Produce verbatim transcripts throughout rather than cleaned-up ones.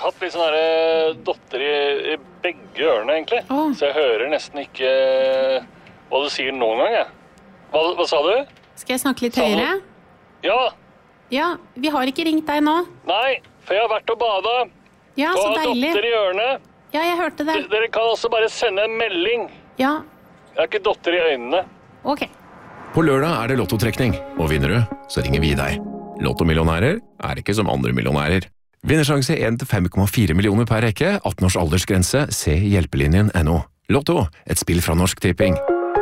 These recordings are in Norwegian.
hatt litt sånn her dotter i, i begge ørene, egentlig. Oh. Så jeg hører nesten ikke hva du sier noen gang, jeg. Hva, hva sa du? Skal jeg snakke litt Sa du- høyere? Ja. Ja, vi har ikke ringt deg nå. Nei, for jeg har vært og badet. Ja, så Og har deilig. dotter i ørene. Ja, jeg hørte det. D- Dere kan også bare sende en melding. Ja, Jeg har ikke dotter i øynene. ok. På lørdag er det lottotrekning, og vinner du, så ringer vi deg. Lottomillionærer er ikke som andre millionærer. Vinnersjanse en til fem komma fire millioner per rekke, atten års aldersgrense, se hjelpelinjen punktum no. Lotto, et spill fra Norsk Tipping.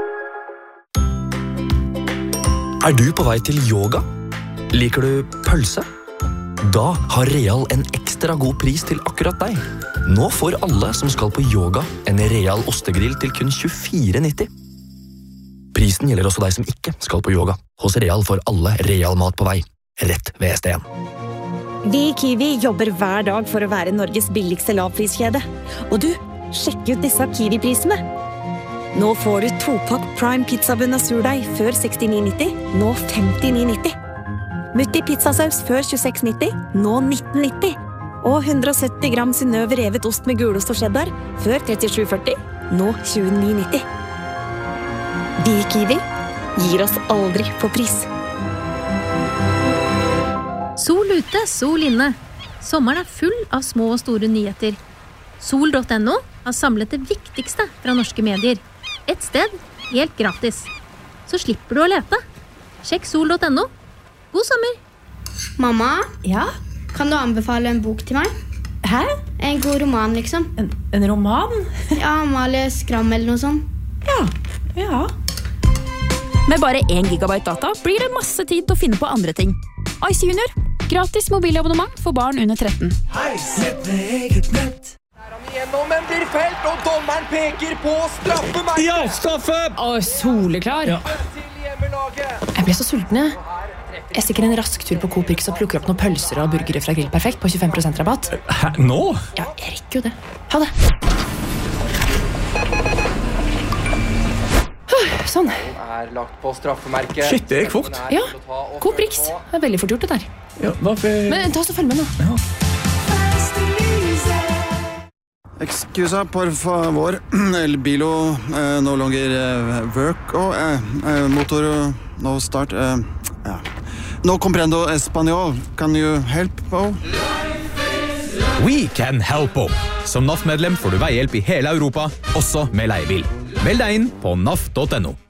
Er du på vei til yoga? Liker du pølse? Da har Real en ekstra god pris til akkurat deg. Nå får alle som skal på yoga en Real ostegrill til kun tjuefire nitti. Prisen gjelder også deg som ikke skal på yoga. Hos Real får alle Real mat på vei. Rett ved S D en. Vi i Kiwi jobber hver dag for å være Norges billigste lavpriskjede. Og du, sjekk ut disse Kiwi-prisene. Nå får du topakk Prime pizzabunn av surdeig før sekstini nitti, nå femtini nitti. Mutti pizzasaus før tjueseks nitti, nå nitten nitti. Og hundre og sytti gram Synnøve revet ost med gulost og cheddar før trettisju førti, nå tjueni nitti. Vi i Kiwi gir oss aldri på pris. Sol ute, sol inne. Sommeren er full av små og store nyheter. sol punktum no har samlet det viktigste fra norske medier. Et sted, helt gratis. Så slipper du å lete. Sjekk sol punktum no. God sommer! Mamma, Ja? kan du anbefale en bok til meg? Hæ? En god roman, liksom. En, en roman? Ja, Amalie Skram eller noe sånt. Ja, ja. Med bare én gigabyte data blir det masse tid til å finne på andre ting. Ice Junior. Gratis mobilabonnement for barn under tretten. Hei, sett med eget nett. Er han igjennom, men blir felt, og dommeren peker på straffemerket. Ja, straffe! Å, soleklar. Ja. Til hjemmelaget. Jeg ble så sulten, jeg. Jeg stikker en rask tur på Coop Rix og plukker opp noen pølser og burgere fra Grill Perfekt på tjuefem prosent rabatt. Hæ, nå? Ja, jeg rekker jo det. Ha det. Sånn. Er lagt på straffemerket. Shit, det gikk fort. Ja, Coop Rix. Det er veldig fort gjort det der. Ja, hvorfor... Men ta oss og følg med nå. Ja. Excusa, por favor. El bilo eh, no longer eh, work. Oh, eh, eh, motor no start. Eh, ja. No comprendo español. Can you help? Oh? We can help. Som N A F-medlem får du veihjelp i hele Europa, også med leiebil. Meld deg inn på N A F punktum no.